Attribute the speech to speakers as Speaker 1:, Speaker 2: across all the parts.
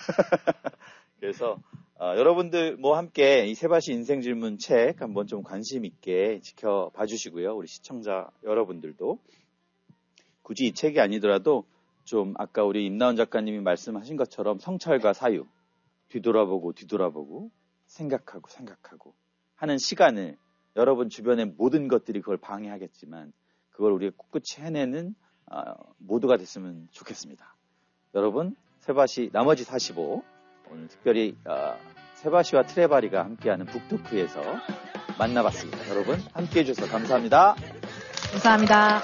Speaker 1: 그래서 여러분들 함께 이 세바시 인생 질문 책 한번 좀 관심 있게 지켜봐 주시고요. 우리 시청자 여러분들도 굳이 이 책이 아니더라도 좀 아까 우리 임나원 작가님이 말씀하신 것처럼 성찰과 사유, 뒤돌아보고 생각하고 하는 시간을, 여러분 주변의 모든 것들이 그걸 방해하겠지만 그걸 우리가 꿋꿋이 해내는 모두가 됐으면 좋겠습니다. 여러분, 세바시 나머지 45, 오늘 특별히 세바시와 트레바리가 함께하는 북토크에서 만나봤습니다. 여러분 함께해 주셔서 감사합니다.
Speaker 2: 감사합니다.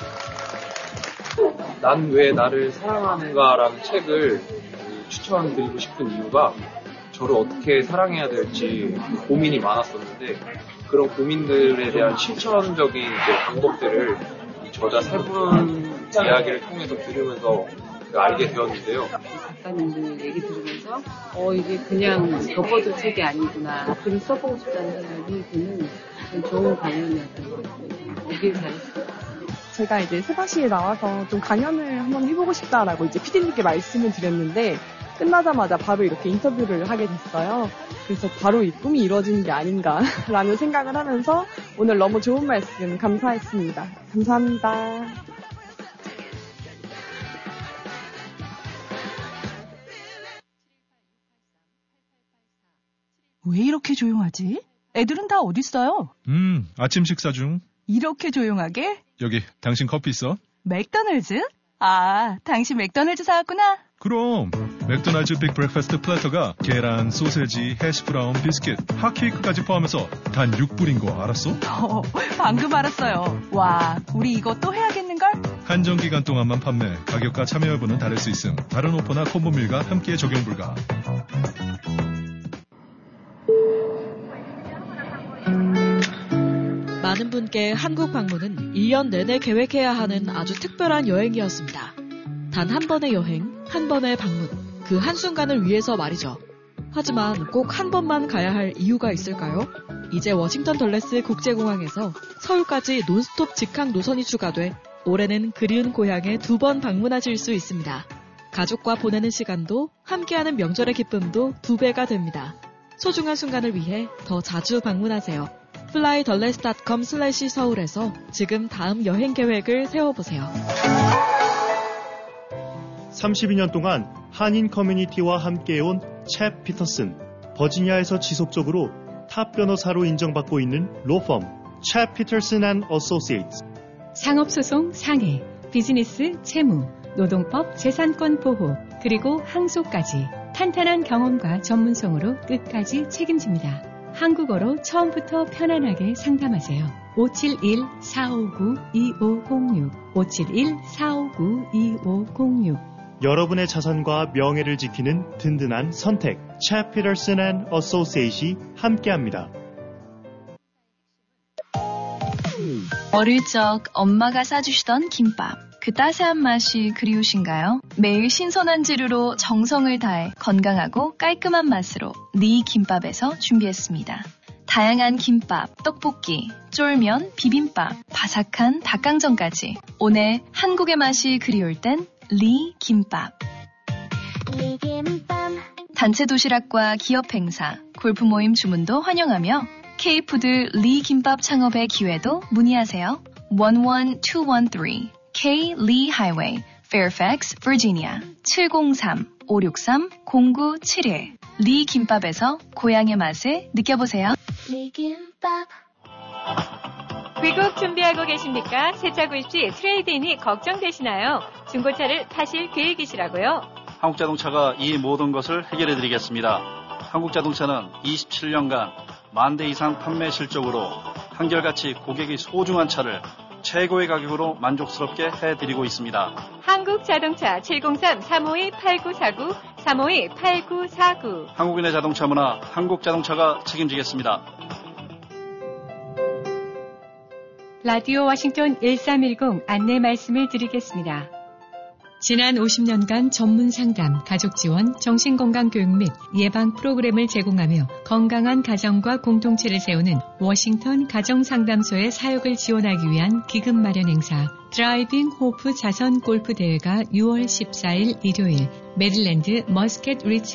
Speaker 3: 난 왜 나를 사랑하는가라는 책을 추천드리고 싶은 이유가, 저를 어떻게 사랑해야 될지 고민이 많았었는데 그런 고민들에 대한 실천적인 방법들을 이 저자 세 분 이야기를 통해서 들으면서 알게 되었는데요.
Speaker 4: 작가님들 얘기 들으면서 이게 그냥 덮어줄 책이 아니구나, 글을 써보고 싶다는 생각이 드는 좋은 강연이었던 것 같아요. 오길 잘했어요.
Speaker 2: 제가 이제 세바시에 나와서 좀 강연을 한번 해보고 싶다라고 이제 PD님께 말씀을 드렸는데 끝나자마자 바로 이렇게 인터뷰를 하게 됐어요. 그래서 바로 이 꿈이 이루어지는 게 아닌가라는 생각을 하면서 오늘 너무 좋은 말씀 감사했습니다. 감사합니다.
Speaker 5: 왜 이렇게 조용하지? 애들은 다 어딨어요?
Speaker 6: 아침 식사 중.
Speaker 5: 이렇게 조용하게?
Speaker 6: 여기, 당신 커피 있어?
Speaker 5: 맥도날드? 당신 맥도날드 사왔구나?
Speaker 6: 그럼 맥도날드 빅 브렉퍼스트 플래터가 계란, 소세지, 해시브라운, 비스킷, 핫케이크까지 포함해서 단 6불인 거 알았어?
Speaker 5: 방금 알았어요. 와, 우리 이거 또 해야겠는걸?
Speaker 6: 한정기간 동안만 판매, 가격과 참여 여부는 다를 수 있음. 다른 오퍼나 콤보밀과 함께 적용 불가.
Speaker 7: 많은 분께 한국 방문은 1년 내내 계획해야 하는 아주 특별한 여행이었습니다. 단 한 번의 여행, 한 번의 방문, 그 한순간을 위해서 말이죠. 하지만 꼭 한 번만 가야 할 이유가 있을까요? 이제 워싱턴 덜레스 국제공항에서 서울까지 논스톱 직항 노선이 추가돼 올해는 그리운 고향에 2번 방문하실 수 있습니다. 가족과 보내는 시간도, 함께하는 명절의 기쁨도 2배가 됩니다. 소중한 순간을 위해 더 자주 방문하세요. flydulles.com/서울에서 지금 다음 여행 계획을 세워보세요.
Speaker 8: 32년 동안 한인 커뮤니티와 함께해온 챕 피터슨, 버지니아에서 지속적으로 탑 변호사로 인정받고 있는 로펌 챕 피터슨 앤 어소시에이츠.
Speaker 9: 상업소송 상해, 비즈니스 채무, 노동법 재산권 보호, 그리고 항소까지 탄탄한 경험과 전문성으로 끝까지 책임집니다. 한국어로 처음부터 편안하게 상담하세요. 571-459-2506 571-459-2506.
Speaker 8: 여러분의 자산과 명예를 지키는 든든한 선택, 챕 피터슨 앤 어소시에이트이 함께합니다.
Speaker 10: 어릴 적 엄마가 싸주시던 김밥, 그 따스한 맛이 그리우신가요? 매일 신선한 재료로 정성을 다해 건강하고 깔끔한 맛으로 리 김밥에서 준비했습니다. 다양한 김밥, 떡볶이, 쫄면, 비빔밥, 바삭한 닭강정까지 오늘 한국의 맛이 그리울 땐 리 김밥. 단체 도시락과 기업 행사, 골프 모임 주문도 환영하며 K푸드 리 김밥 창업의 기회도 문의하세요. 11213 K Lee Highway, Fairfax, Virginia 703-563-0971. 리 김밥에서 고향의 맛을 느껴보세요. 리 김밥.
Speaker 11: 귀국 준비하고 계십니까? 새차 구입 시 트레이드인이 걱정되시나요? 중고차를 파실 계획이시라고요?
Speaker 12: 한국자동차가 이 모든 것을 해결해드리겠습니다. 한국자동차는 27년간 10,000대 이상 판매 실적으로 한결같이 고객이 소중한 차를 최고의 가격으로 만족스럽게 해드리고 있습니다.
Speaker 11: 한국자동차 703-352-8949, 352-8949.
Speaker 12: 한국인의 자동차 문화, 한국자동차가 책임지겠습니다.
Speaker 9: 라디오 워싱턴 1310 안내 말씀을 드리겠습니다. 지난 50년간 전문 상담, 가족 지원, 정신건강 교육 및 예방 프로그램을 제공하며 건강한 가정과 공동체를 세우는 워싱턴 가정상담소의 사역을 지원하기 위한 기금 마련 행사 드라이빙 호프 자선 골프 대회가 6월 14일 일요일 메릴랜드 머스켓 리치